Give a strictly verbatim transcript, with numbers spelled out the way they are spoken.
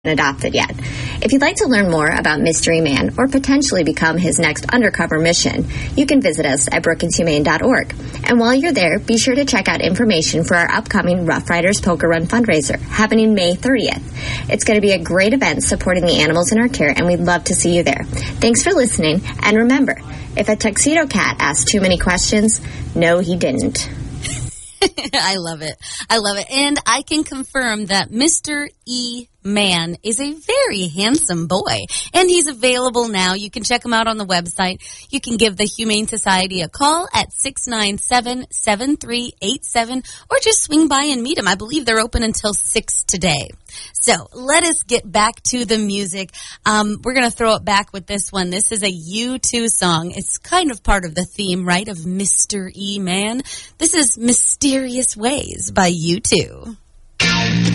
adopted yet. If you'd like to learn more about Mystery Man or potentially become his next undercover mission, you can visit us at brookings humane dot org. And while you're there, be sure to check out information for our upcoming Rough Riders Poker Run fundraiser happening May thirtieth. It's going to be a great event supporting the animals in our care, and we'd love to see you there. Thanks for listening, and remember, if a tuxedo cat asked too many questions, no, he didn't. I love it. I love it. And I can confirm that Mister E. Man is a very handsome boy, and he's available now. You can check him out on the website. You can give the Humane Society a call at six nine seven, seven three eight seven, or just swing by and meet him. I believe they're open until six today. So let us get back to the music. Um, we're going to throw it back with this one. This is a U two song. It's kind of part of the theme, right, of Mister E. Man. This is Mysterious Ways by U two.